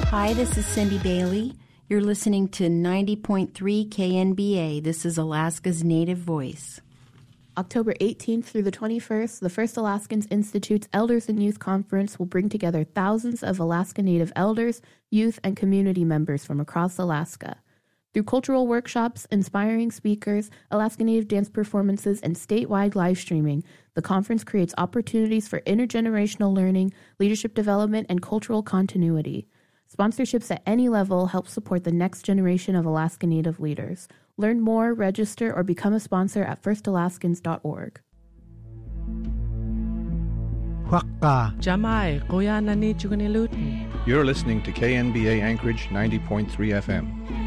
Hi, this is Cindy Bailey. You're listening to 90.3 KNBA. This is Alaska's Native Voice. October 18th through the 21st, the First Alaskans Institute's Elders and Youth Conference will bring together thousands of Alaska Native elders, youth, and community members from across Alaska. Through cultural workshops, inspiring speakers, Alaska Native dance performances, and statewide live streaming, the conference creates opportunities for intergenerational learning, leadership development, and cultural continuity. Sponsorships at any level help support the next generation of Alaska Native leaders. Learn more, register, or become a sponsor at firstalaskans.org. You're listening to KNBA Anchorage 90.3 FM.